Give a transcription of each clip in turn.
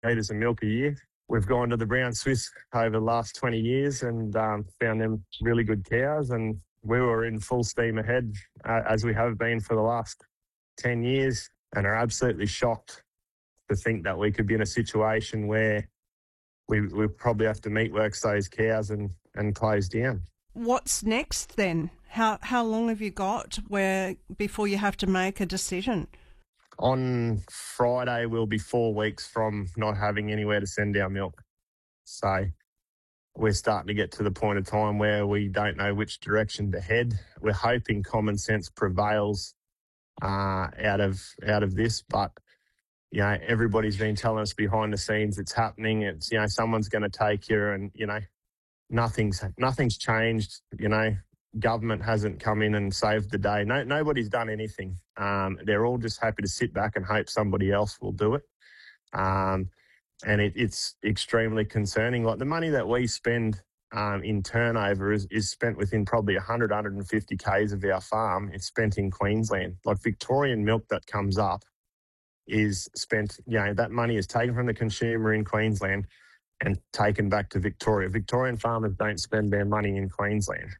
litres of milk a year. We've gone to the Brown Swiss over the last 20 years and found them really good cows, and we were in full steam ahead as we have been for the last 10 years, and are absolutely shocked to think that we could be in a situation where we probably have to meatworks those cows and close down. What's next then? How long have you got before you have to make a decision? On Friday, we'll be 4 weeks from not having anywhere to send our milk. So we're starting to get to the point of time where we don't know which direction to head. We're hoping common sense prevails out of this, but everybody's been telling us behind the scenes it's happening. It's someone's going to take you, and nothing's changed. Government hasn't come in and saved the day. Nobody's done anything. They're all just happy to sit back and hope somebody else will do it. And it's extremely concerning. Like the money that we spend in turnover is spent within probably 150 k's of our farm. It's spent in Queensland. Like Victorian milk that comes up is spent, that money is taken from the consumer in Queensland and taken back to Victoria. Victorian farmers don't spend their money in Queensland.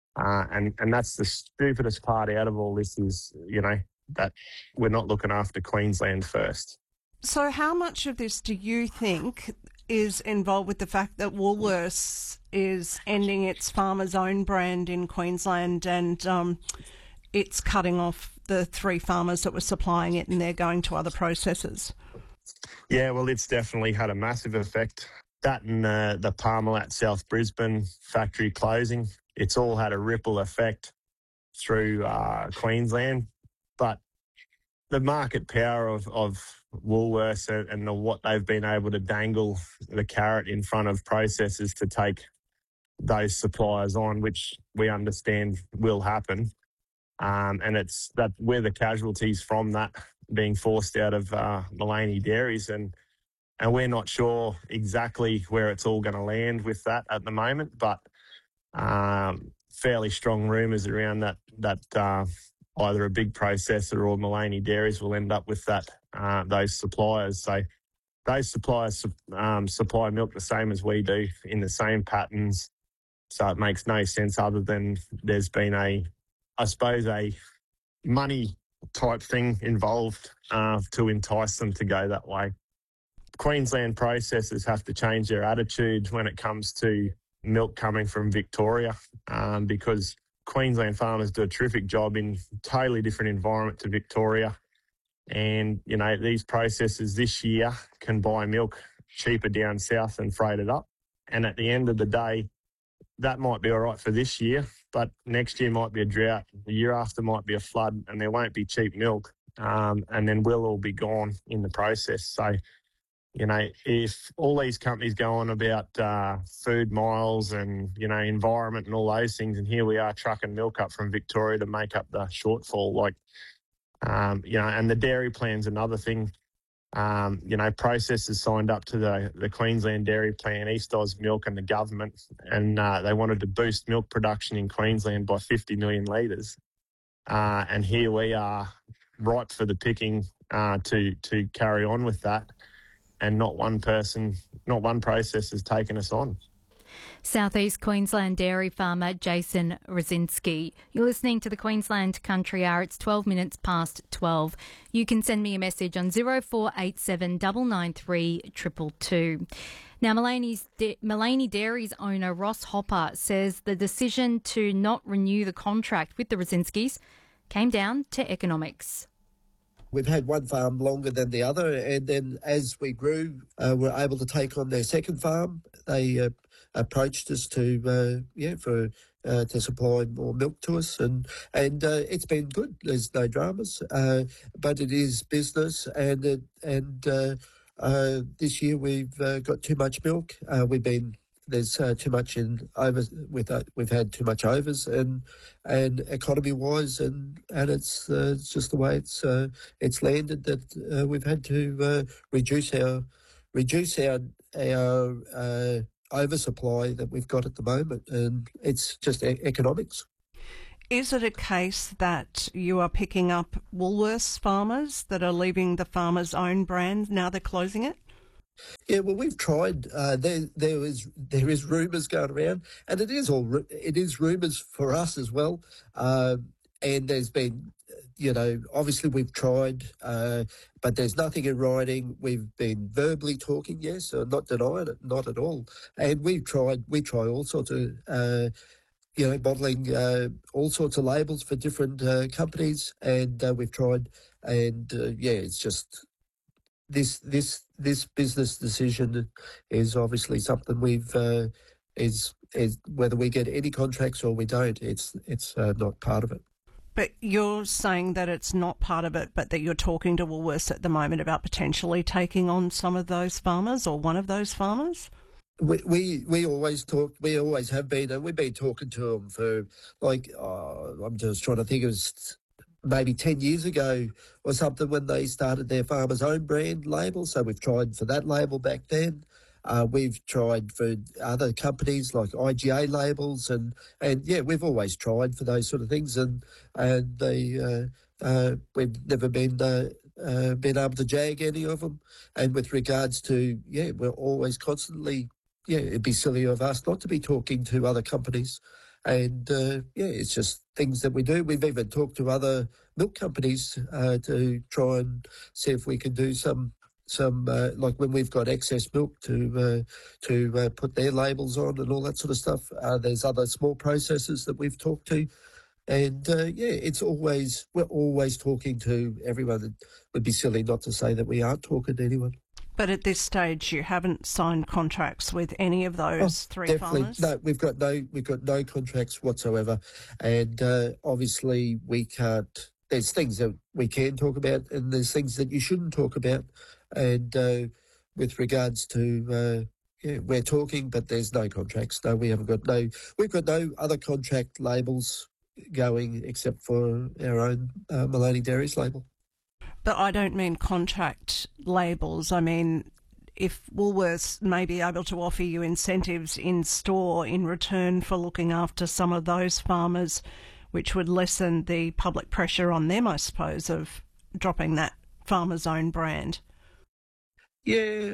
And that's the stupidest part out of all this is, that we're not looking after Queensland first. So how much of this do you think is involved with the fact that Woolworths is ending its Farmers Own brand in Queensland and it's cutting off the 3 farmers that were supplying it and they're going to other processors? Yeah, well, it's definitely had a massive effect. That and the Parmalat South Brisbane factory closing, it's all had a ripple effect through Queensland. But the market power of Woolworths and what they've been able to dangle the carrot in front of processors to take those suppliers on, which we understand will happen. And it's that we're the casualties from that being forced out of Maleny Dairies, and we're not sure exactly where it's all going to land with that at the moment, but fairly strong rumours around that either a big processor or Maleny Dairies will end up with those suppliers. So those suppliers supply milk the same as we do in the same patterns. So it makes no sense other than there's been a money type thing involved to entice them to go that way. Queensland processors have to change their attitude when it comes to milk coming from Victoria because Queensland farmers do a terrific job in totally different environment to Victoria. And, these processors this year can buy milk cheaper down south and freight it up. And at the end of the day, that might be all right for this year, but next year might be a drought. The year after might be a flood and there won't be cheap milk. And then we'll all be gone in the process. So, if all these companies go on about food miles and, environment and all those things, and here we are trucking milk up from Victoria to make up the shortfall, and the dairy plan's another thing. Processors signed up to the Queensland Dairy Plan, East Oz Milk and the government, and they wanted to boost milk production in Queensland by 50 million litres. And here we are ripe for the picking to carry on with that. And not one process has taken us on. Southeast Queensland dairy farmer Jason Rosinski. You're listening to the Queensland Country Hour. It's 12 minutes past 12. You can send me a message on 0487 993 222. Now, Maleny Dairies owner Ross Hopper says the decision to not renew the contract with the Rosinskis came down to economics. We've had one farm longer than the other, and then as we grew, we're able to take on their second farm. They approached us to supply more milk to us, and it's been good. There's no dramas, but it is business, and this year we've got too much milk. There's too much in overs. We've had too much overs, and economy wise, and it's just the way it's landed that we've had to reduce our oversupply that we've got at the moment, and it's just economics. Is it a case that you are picking up Woolworths farmers that are leaving the Farmers Own brand now they're closing it? Yeah, well, we've tried. There is rumours going around, and it is rumours for us as well. And there's been, obviously we've tried, but there's nothing in writing. We've been verbally talking, yes, not denying it, not at all. And we've tried. We try all sorts of, modelling all sorts of labels for different companies, and we've tried, and it's just. This business decision is obviously something is whether we get any contracts or we don't. It's not part of it. But you're saying that it's not part of it, but that you're talking to Woolworths at the moment about potentially taking on some of those farmers or one of those farmers? We always talk. We always have been, and we've been talking to them for I'm just trying to think. It was maybe 10 years ago or something when they started their Farmer's Own brand label. So we've tried for that label back then. We've tried for other companies like IGA labels, and we've always tried for those sort of things, and we've never been able to jag any of them. And with regards to we're always constantly it'd be silly of us not to be talking to other companies. And, it's just things that we do. We've even talked to other milk companies to try and see if we can do some like when we've got excess milk to put their labels on and all that sort of stuff. There's other small processors that we've talked to. And, we're always talking to everyone. It would be silly not to say that we aren't talking to anyone. But at this stage, you haven't signed contracts with any of those three farmers? No, we've got no contracts whatsoever, and obviously we can't. There's things that we can talk about, and there's things that you shouldn't talk about. And with regards to we're talking, but there's no contracts. No, we've got no other contract labels going except for our own Maloney Dairies label. But I don't mean contract labels. I mean, if Woolworths may be able to offer you incentives in store in return for looking after some of those farmers, which would lessen the public pressure on them, I suppose, of dropping that Farmer's Own brand. Yeah,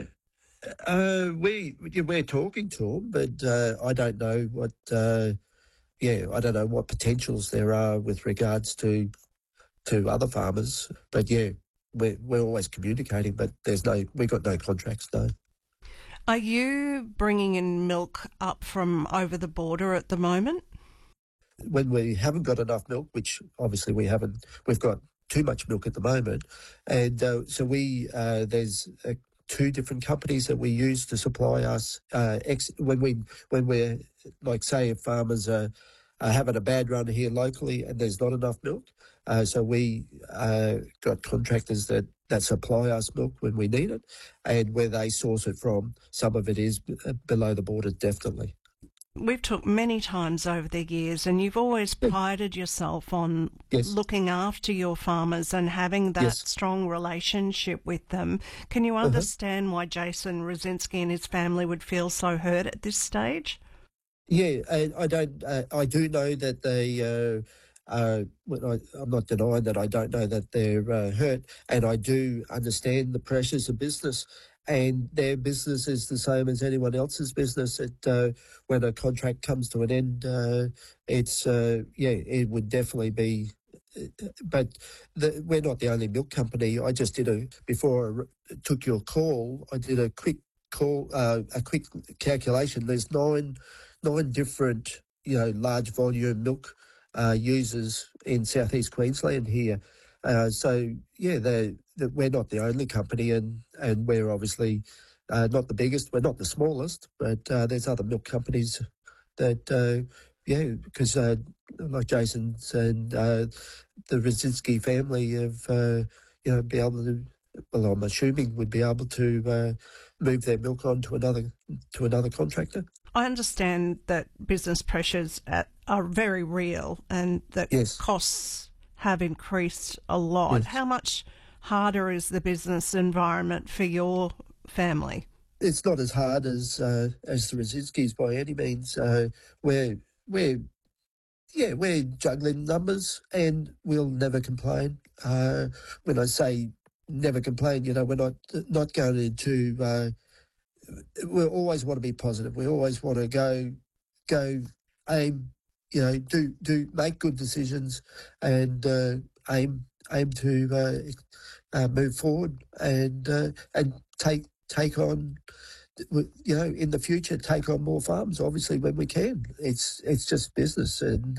we're talking to them, but I don't know what. I don't know what potentials there are with regards to other farmers, but we're always communicating, but we've got no contracts, no. Are you bringing in milk up from over the border at the moment? When we haven't got enough milk, which obviously we haven't, we've got too much milk at the moment, and so there's two different companies that we use to supply us when we're like, say, if farmers are having a bad run here locally and there's not enough milk. So we got contractors that supply us milk when we need it, and where they source it from, some of it is below the border, definitely. We've talked many times over the years, and you've always prided yourself on looking after your farmers and having that strong relationship with them. Can you understand why Jason Rosinski and his family would feel so hurt at this stage? Yeah, I don't. I do know that they. I'm not denying that I don't know that they're hurt, and I do understand the pressures of business. And their business is the same as anyone else's business. When a contract comes to an end, it would definitely be. But we're not the only milk company. I just before I took your call, I did a quick calculation. There's nine different large volume milk users in southeast Queensland here. We're not the only company, and we're obviously not the biggest. We're not the smallest, but there's other milk companies that, because like Jason's and the Rosinski family have, be able to. Well, I'm assuming would be able to move their milk on to another contractor. I understand that business pressures are very real, and that costs have increased a lot. Yes. How much harder is the business environment for your family? It's not as hard as the Rosinskis by any means. We're juggling numbers, and we'll never complain. When I say never complain, we're not going into we always want to be positive. We always want to go aim, make good decisions and aim to move forward and take on, in the future, take on more farms. Obviously, when we can, it's just business, and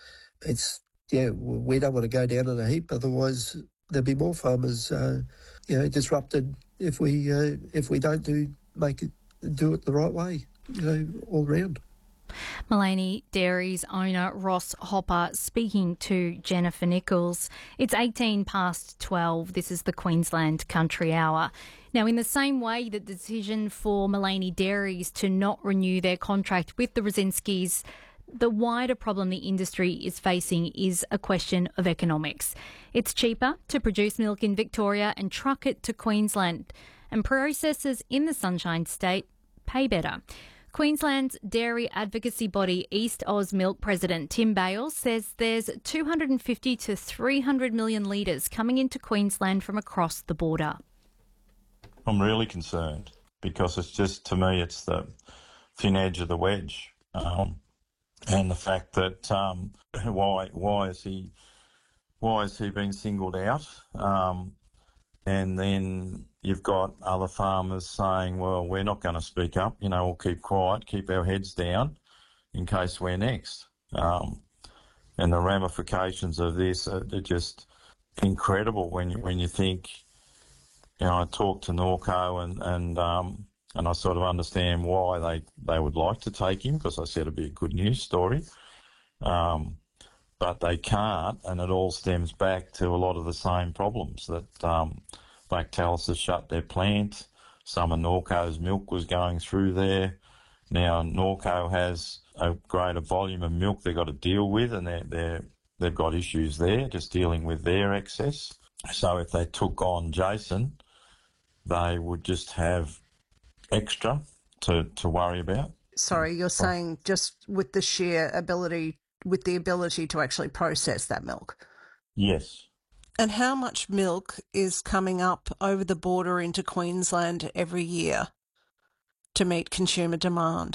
we don't want to go down in a heap. Otherwise, there'll be more farmers, disrupted if we don't do it the right way, all round. Maleny Dairies owner Ross Hopper speaking to Jennifer Nichols. It's 18 past 12. This is the Queensland Country Hour. Now, in the same way that the decision for Maleny Dairies to not renew their contract with the Rosinsky's, the wider problem the industry is facing is a question of economics. It's cheaper to produce milk in Victoria and truck it to Queensland, and processors in the Sunshine State pay better. Queensland's dairy advocacy body East Oz Milk President Tim Bales says there's 250 to 300 million litres coming into Queensland from across the border. I'm really concerned because it's just, to me, it's the thin edge of the wedge. And the fact that why is he being singled out? And then you've got other farmers saying, well, we're not going to speak up, we'll keep quiet, keep our heads down in case we're next. And the ramifications of this are just incredible when you think, I talked to Norco and I sort of understand why they would like to take him, because I said it'd be a good news story. But they can't, and it all stems back to a lot of the same problems that Lactalis has shut their plant. Some of Norco's milk was going through there. Now Norco has a greater volume of milk they've got to deal with, and they've got issues there, just dealing with their excess. So if they took on Jason, they would just have extra to worry about. Sorry, you're saying just with the sheer ability, with the ability to actually process that milk? Yes. And how much milk is coming up over the border into Queensland every year to meet consumer demand?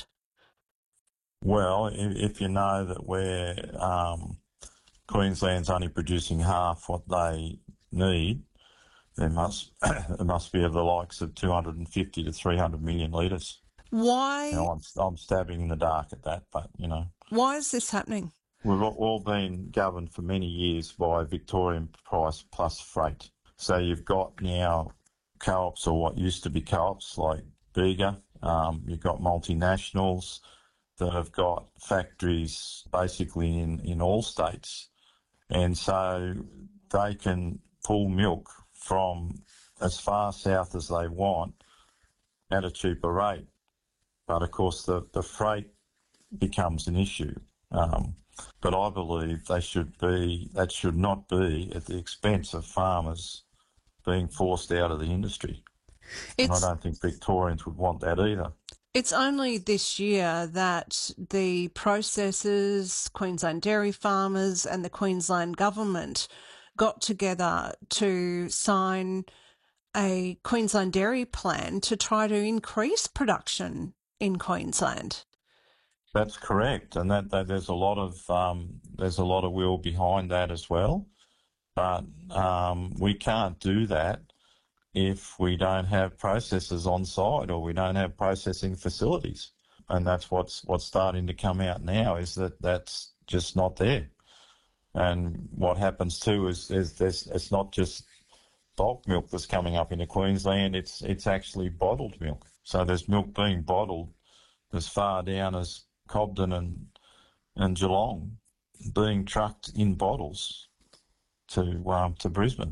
Well, if you know that Queensland's only producing half what they need, it must be of the likes of 250 to 300 million litres. Why? I'm stabbing in the dark at that, but, Why is this happening? We've all been governed for many years by Victorian price plus freight. So you've got now co-ops, or what used to be co-ops, like Bega. You've got multinationals that have got factories basically in all states. And so they can pull milk from as far south as they want at a cheaper rate. But of course the freight becomes an issue. But I believe that should not be at the expense of farmers being forced out of the industry. And I don't think Victorians would want that either. It's only this year that the processors, Queensland dairy farmers and the Queensland government got together to sign a Queensland dairy plan to try to increase production in Queensland. That's correct, and that there's a lot of will behind that as well. But we can't do that if we don't have processors on site or we don't have processing facilities. And that's what's starting to come out now, is that's just not there. And what happens too is it's not just bulk milk that's coming up into Queensland, it's actually bottled milk. So there's milk being bottled as far down as Cobden and Geelong, being trucked in bottles to Brisbane.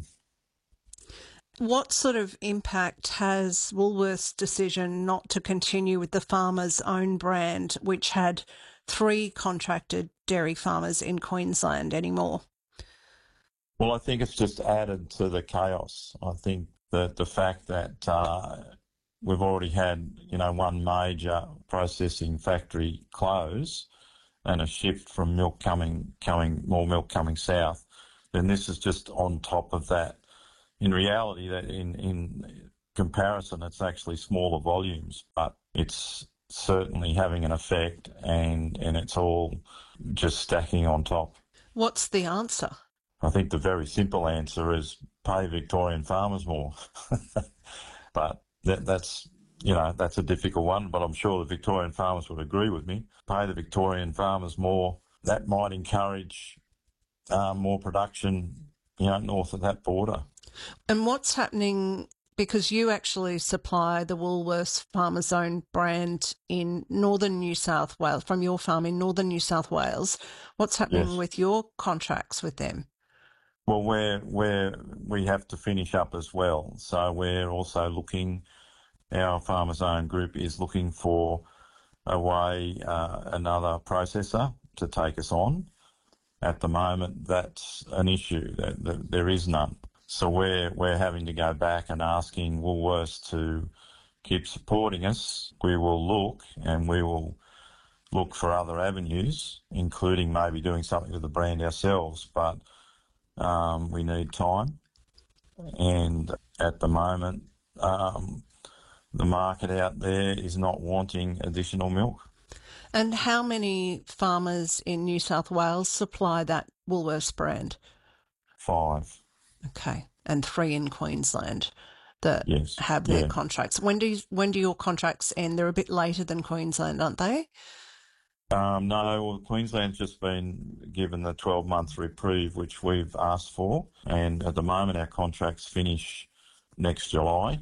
What sort of impact has Woolworths' decision not to continue with the Farmer's Own brand, which had 3 contracted dairy farmers in Queensland, anymore? Well, I think it's just added to the chaos. I think that the fact that we've already had, one major processing factory close and a shift from more milk coming south, then this is just on top of that. In reality, that in comparison, it's actually smaller volumes, but it's certainly having an effect, and it's all just stacking on top. What's the answer? I think the very simple answer is pay Victorian farmers more. But that's a difficult one, but I'm sure the Victorian farmers would agree with me. Pay the Victorian farmers more. That might encourage more production, north of that border. And what's happening, because you actually supply the Woolworths Farmers Own brand in northern New South Wales, from your farm in northern New South Wales, what's happening with your contracts with them? Well, we have to finish up as well. So we're also looking, our Farmers Own group is looking for another processor to take us on. At the moment, that's an issue. That there is none. So we're having to go back and asking Woolworths to keep supporting us. We will look for other avenues, including maybe doing something with the brand ourselves, but we need time. And at the moment, the market out there is not wanting additional milk. And how many farmers in New South Wales supply that Woolworths brand? 5. Okay, and 3 in Queensland that Yes. have their contracts. When do your contracts end? They're a bit later than Queensland, aren't they? No, Queensland's just been given the 12 months reprieve, which we've asked for. And at the moment, our contracts finish next July.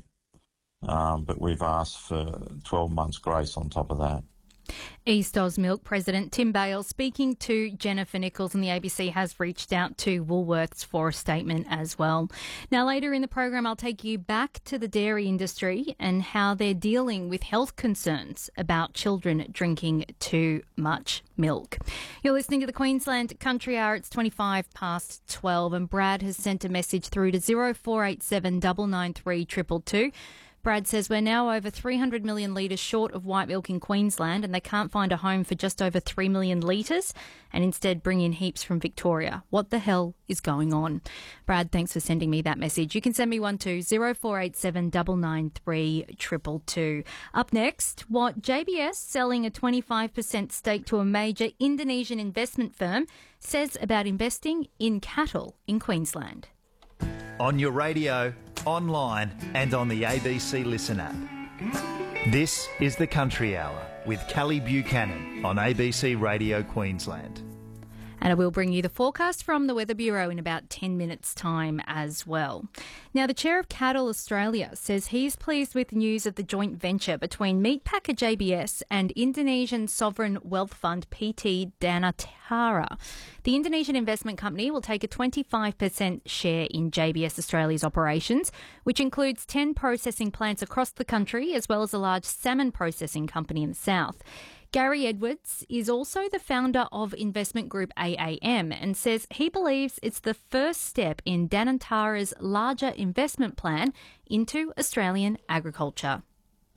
But we've asked for 12 months grace on top of that. East Oz Milk President Tim Bale speaking to Jennifer Nichols, and the ABC has reached out to Woolworths for a statement as well. Now, later in the program, I'll take you back to the dairy industry and how they're dealing with health concerns about children drinking too much milk. You're listening to the Queensland Country Hour. It's 25 past 12, and Brad has sent a message through to 0487 993 222. Brad says we're now over 300 million litres short of white milk in Queensland, and they can't find a home for just over 3 million litres and instead bring in heaps from Victoria. What the hell is going on? Brad, thanks for sending me that message. You can send me one to 0487 993 222. Up next, what JBS selling a 25% stake to a major Indonesian investment firm says about investing in cattle in Queensland. On your radio, online and on the ABC Listen app. This is the Country Hour with Kelly Buchanan on ABC Radio Queensland. And I will bring you the forecast from the Weather Bureau in about 10 minutes' time as well. Now, the Chair of Cattle Australia says he's pleased with news of the joint venture between meatpacker JBS and Indonesian sovereign wealth fund PT Danantara. The Indonesian investment company will take a 25% share in JBS Australia's operations, which includes 10 processing plants across the country, as well as a large salmon processing company in the south. Gary Edwards is also the founder of investment group AAM and says he believes it's the first step in Danantara's larger investment plan into Australian agriculture.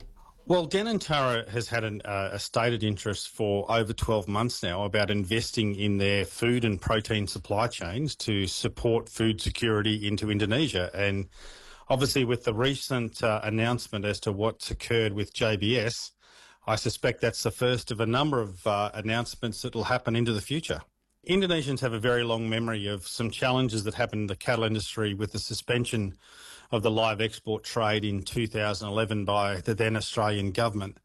Well, Danantara has had a stated interest for over 12 months now about investing in their food and protein supply chains to support food security into Indonesia. And obviously with the recent announcement as to what's occurred with JBS, I suspect that's the first of a number of announcements that will happen into the future. Indonesians have a very long memory of some challenges that happened in the cattle industry with the suspension of the live export trade in 2011 by the then Australian government.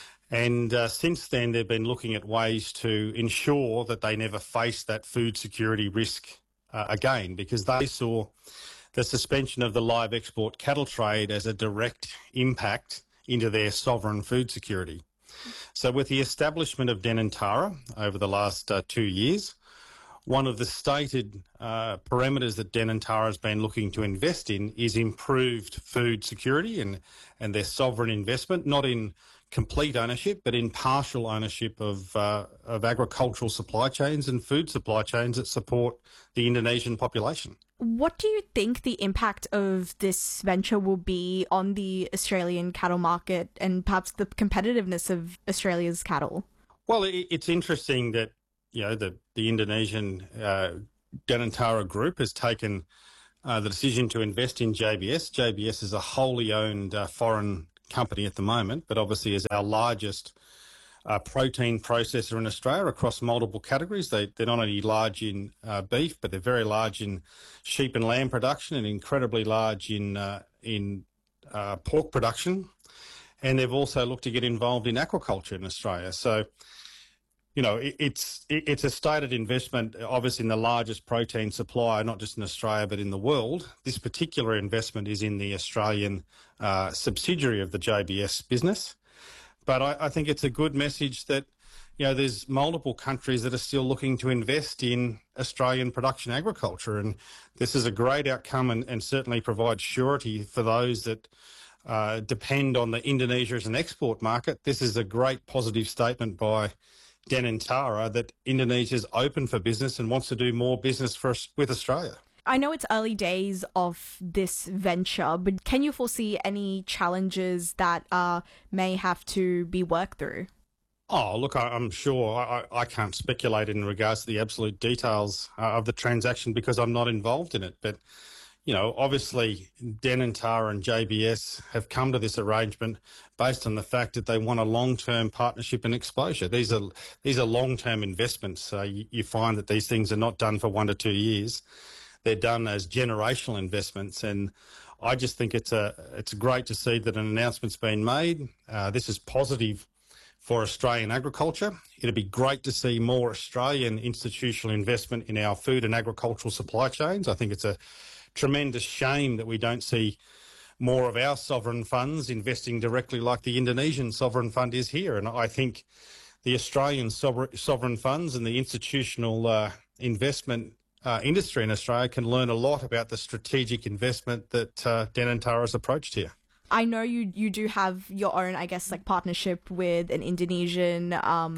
And since then, they've been looking at ways to ensure that they never face that food security risk again, because they saw the suspension of the live export cattle trade as a direct impact into their sovereign food security. So with the establishment of Danantara over the last 2 years, one of the stated parameters that Danantara has been looking to invest in is improved food security and their sovereign investment, not in complete ownership, but in partial ownership of agricultural supply chains and food supply chains that support the Indonesian population. What do you think the impact of this venture will be on the Australian cattle market and perhaps the competitiveness of Australia's cattle? Well, it's interesting that, the Indonesian Danantara group has taken the decision to invest in JBS. JBS is a wholly owned foreign company at the moment, but obviously is our largest protein processor in Australia across multiple categories. They're not only large in beef, but they're very large in sheep and lamb production and incredibly large in pork production. And they've also looked to get involved in aquaculture in Australia. So, you know, it's a stated investment, obviously in the largest protein supplier, not just in Australia, but in the world. This particular investment is in the Australian subsidiary of the JBS business. But I think it's a good message that, you know, there's multiple countries that are still looking to invest in Australian production agriculture. And this is a great outcome and certainly provides surety for those that depend on the Indonesia as an export market. This is a great positive statement by Danantara that Indonesia is open for business and wants to do more business with Australia. I know it's early days of this venture, but can you foresee any challenges that may have to be worked through? Oh, look, I'm sure I can't speculate in regards to the absolute details of the transaction because I'm not involved in it. But, you know, obviously Danantara and JBS have come to this arrangement based on the fact that they want a long-term partnership and exposure. These are long-term investments. You find that these things are not done for 1 to 2 years. They're done as generational investments, and I just think it's great to see that an announcement's been made. This is positive for Australian agriculture. It'd be great to see more Australian institutional investment in our food and agricultural supply chains. I think it's a tremendous shame that we don't see more of our sovereign funds investing directly like the Indonesian sovereign fund is here. And I think the Australian sovereign funds and the institutional investment industry in Australia can learn a lot about the strategic investment that Danantara has approached here. I know you do have your own, I guess, like partnership with an Indonesian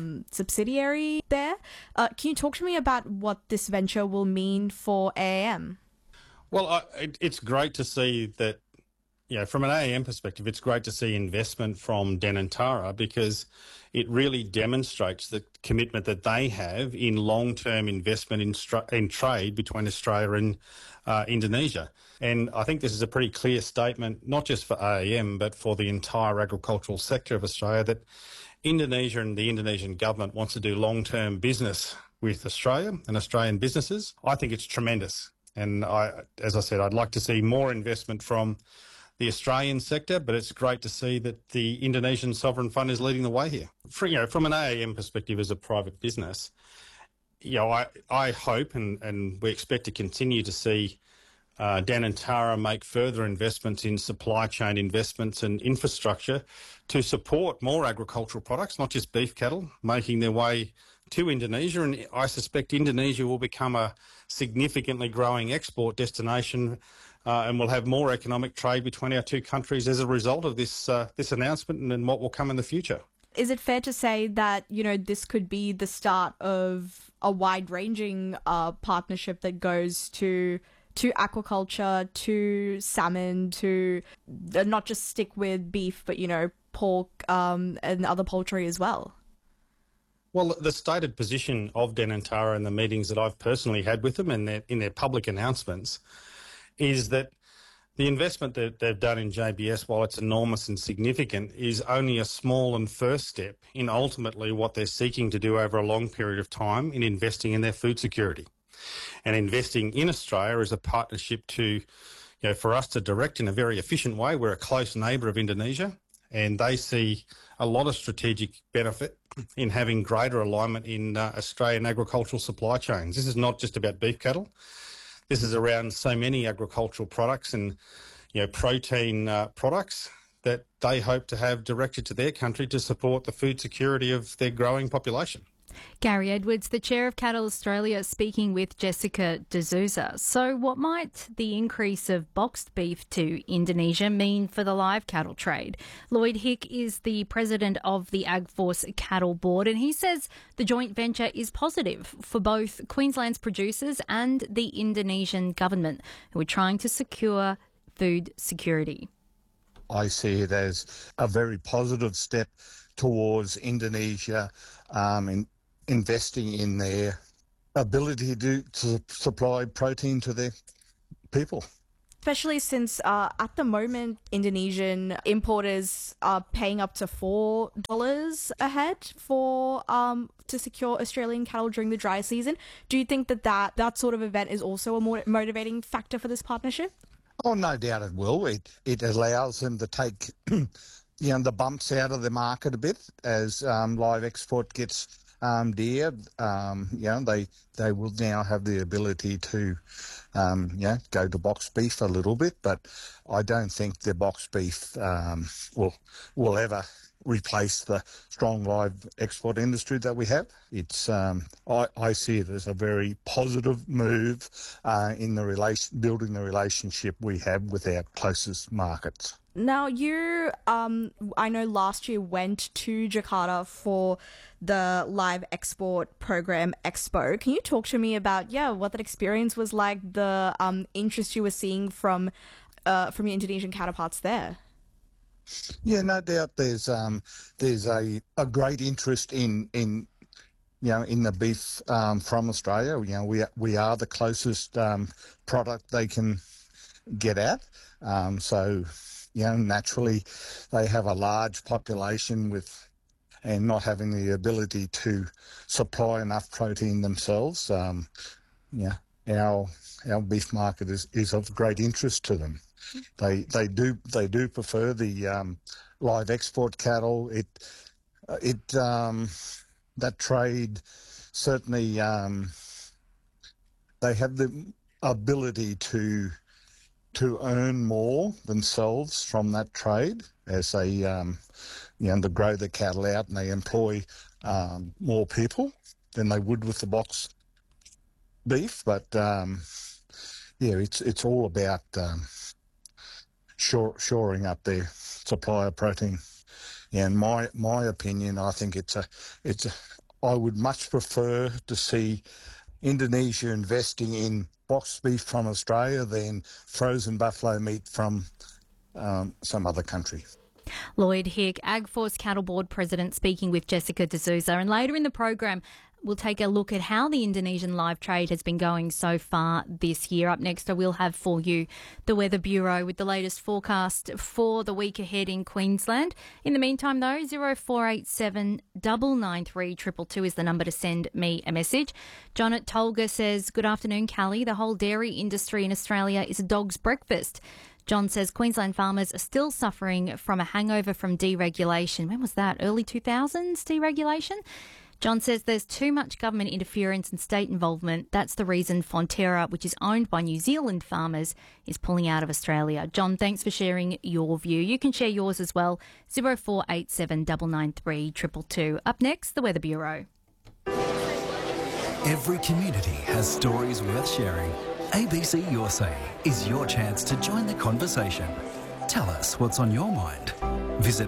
subsidiary there. Can you talk to me about what this venture will mean for AAM? Well, it's great to see that, you know, from an AAM perspective, it's great to see investment from Danantara because it really demonstrates the commitment that they have in long-term investment in trade between Australia and Indonesia. And I think this is a pretty clear statement, not just for AAM, but for the entire agricultural sector of Australia, that Indonesia and the Indonesian government wants to do long-term business with Australia and Australian businesses. I think it's tremendous. And as I said, I'd like to see more investment from the Australian sector, but it's great to see that the Indonesian Sovereign Fund is leading the way here. From an AAM perspective as a private business, I hope and we expect to continue to see Danantara make further investments in supply chain investments and infrastructure to support more agricultural products, not just beef cattle, making their way to Indonesia. And I suspect Indonesia will become a significantly growing export destination and we'll have more economic trade between our two countries as a result of this announcement and what will come in the future. Is it fair to say that, you know, this could be the start of a wide-ranging partnership that goes to aquaculture, to salmon, to not just stick with beef, but, you know, pork and other poultry as well? Well, the stated position of Danantara and the meetings that I've personally had with them and in their public announcements is that the investment that they've done in JBS, while it's enormous and significant, is only a small and first step in ultimately what they're seeking to do over a long period of time in investing in their food security. And investing in Australia is a partnership for us to direct in a very efficient way. We're a close neighbour of Indonesia, and they see a lot of strategic benefit in having greater alignment in Australian agricultural supply chains. This is not just about beef cattle. This is around so many agricultural products and, you know, protein products that they hope to have directed to their country to support the food security of their growing population. Gary Edwards, the chair of Cattle Australia, speaking with Jessica D'Souza. So what might the increase of boxed beef to Indonesia mean for the live cattle trade? Lloyd Hick is the president of the AgForce Cattle Board, and he says the joint venture is positive for both Queensland's producers and the Indonesian government, who are trying to secure food security. I see it as a very positive step towards Indonesia investing in their ability to supply protein to their people. especially since at the moment Indonesian importers are paying up to $4 a head for to secure Australian cattle during the dry season. Do you think that sort of event is also a more motivating factor for this partnership? Oh, no doubt it will. It allows them to take the bumps out of the market a bit as live export gets dear. They will now have the ability to go to box beef a little bit, but I don't think the box beef will ever replace the strong live export industry that we have. It's I see it as a very positive move in the building the relationship we have with our closest markets. Now, you, I know last year went to Jakarta for the live export program Expo. Can you talk to me about, what that experience was like, the interest you were seeing from your Indonesian counterparts there? Yeah, no doubt. There's a great interest in the beef from Australia. We are the closest product they can get at. So naturally, they have a large population and not having the ability to supply enough protein themselves. Our beef market is of great interest to them. They do prefer the live export cattle. That trade certainly they have the ability to earn more themselves from that trade as they they grow the cattle out and they employ more people than they would with the box beef. But it's all about shoring up their supply of protein. In my opinion, I think I would much prefer to see Indonesia investing in box beef from Australia than frozen buffalo meat from some other country. Lloyd Hick, AgForce Cattle Board President, speaking with Jessica D'Souza. And later in the program, we'll take a look at how the Indonesian live trade has been going so far this year. Up next, I will have for you the Weather Bureau with the latest forecast for the week ahead in Queensland. In the meantime, though, 0487 993 222 is the number to send me a message. John at Tolga says, "Good afternoon, Callie. The whole dairy industry in Australia is a dog's breakfast." John says Queensland farmers are still suffering from a hangover from deregulation. When was that? Early 2000s deregulation? John says there's too much government interference and state involvement. That's the reason Fonterra, which is owned by New Zealand farmers, is pulling out of Australia. John, thanks for sharing your view. You can share yours as well. 0487 993 222. Up next, the Weather Bureau. Every community has stories worth sharing. ABC Your Say is your chance to join the conversation. Tell us what's on your mind. Visit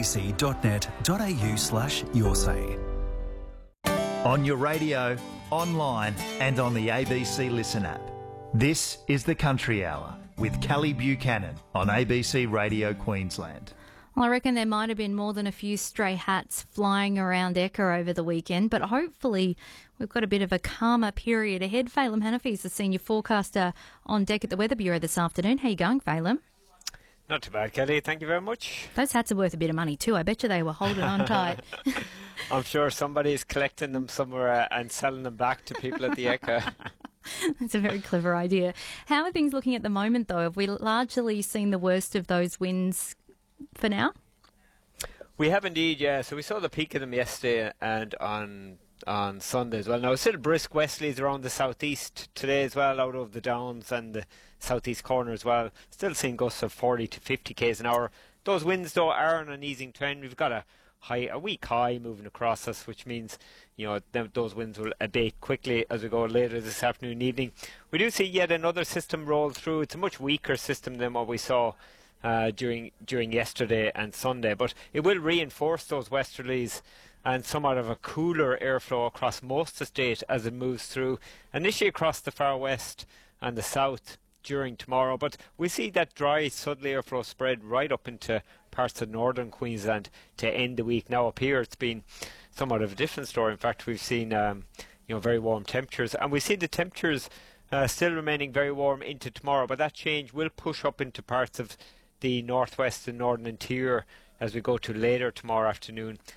abc.net.au/yoursay. On your radio, online and on the ABC Listen app. This is the Country Hour with Callie Buchanan on ABC Radio Queensland. Well, I reckon there might have been more than a few stray hats flying around Ekka over the weekend, but hopefully we've got a bit of a calmer period ahead. Phelim Hanafi is the senior forecaster on deck at the Weather Bureau this afternoon. How you going, Phelim? Not too bad, Kelly. Thank you very much. Those hats are worth a bit of money too. I bet you they were holding on tight. I'm sure somebody's collecting them somewhere and selling them back to people at the Ekka. That's a very clever idea. How are things looking at the moment, though? Have we largely seen the worst of those winds for now? We have indeed, yeah. So we saw the peak of them yesterday and on Sunday as well. Now, it's still brisk westerlies around the southeast today as well, out of the Downs and the southeast corner as well. Still seeing gusts of 40 to 50 k's an hour. Those winds, though, are on an easing trend. We've got a weak high moving across us, which means those winds will abate quickly as we go later this afternoon and evening. We do see yet another system roll through. It's a much weaker system than what we saw during yesterday and Sunday, but it will reinforce those westerlies and somewhat of a cooler airflow across most of the state as it moves through, initially across the far west and the south during tomorrow. But we see that dry southerly airflow spread right up into parts of northern Queensland to end the week. Now up here it's been somewhat of a different story. In fact, we've seen very warm temperatures, and we see the temperatures Still remaining very warm into tomorrow, but that change will push up into parts of the northwest and northern interior as we go to later tomorrow afternoon.